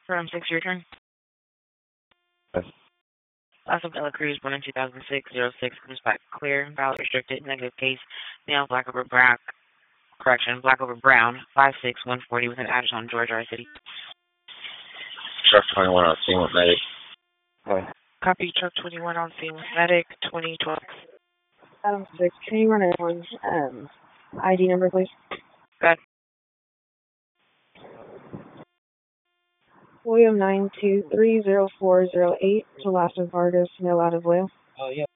From 6, your turn. Yes. Last of Ella Cruz, born in 2006, 06, comes back clear, ballot restricted, negative case, male, black over black, black over brown, 5'6", 140, with an address on Georgia, our city. Truck 21 on scene with medic. Okay. Copy, truck 21 on scene with medic, 2012. Adam 6, can you run everyone's ID number, please? Good. William 9230408, to last of Vargas, no out of Will. Oh, yeah.